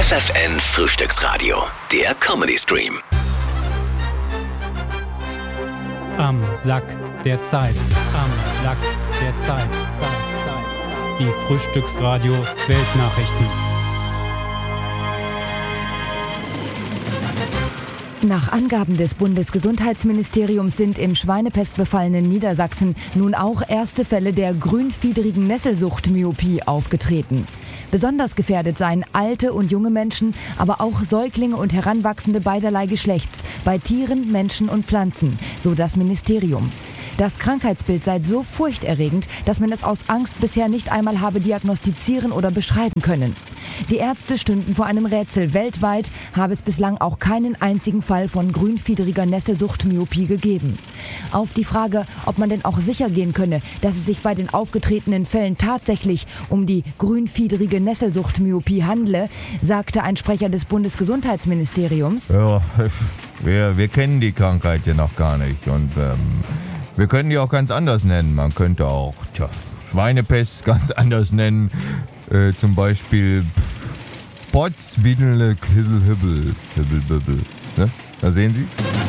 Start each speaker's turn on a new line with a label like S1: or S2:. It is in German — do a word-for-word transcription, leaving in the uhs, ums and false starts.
S1: F F N Frühstücksradio, der Comedy Stream.
S2: Am Sack der Zeit. Am Sack der Zeit. Zeit, Zeit, Zeit. Die Frühstücksradio Weltnachrichten.
S3: Nach Angaben des Bundesgesundheitsministeriums sind im schweinepestbefallenen Niedersachsen nun auch erste Fälle der grünfiedrigen Nesselsucht-Myopie aufgetreten. Besonders gefährdet seien alte und junge Menschen, aber auch Säuglinge und Heranwachsende beiderlei Geschlechts, bei Tieren, Menschen und Pflanzen, so das Ministerium. Das Krankheitsbild sei so furchterregend, dass man es aus Angst bisher nicht einmal habe diagnostizieren oder beschreiben können. Die Ärzte stünden vor einem Rätsel. Weltweit habe es bislang auch keinen einzigen Fall von grünfiedriger Nesselsucht-Myopie gegeben. Auf die Frage, ob man denn auch sicher gehen könne, dass es sich bei den aufgetretenen Fällen tatsächlich um die grünfiedrige Nesselsucht-Myopie handle, sagte ein Sprecher des Bundesgesundheitsministeriums:
S4: Ja, wir, wir kennen die Krankheit ja noch gar nicht und ähm, wir können die auch ganz anders nennen. Man könnte auch tja, Schweinepest ganz anders nennen. Äh, zum Beispiel Potzwidele Kibbel Hibbel. Hibbel, Bibbel. Ne? Da sehen Sie.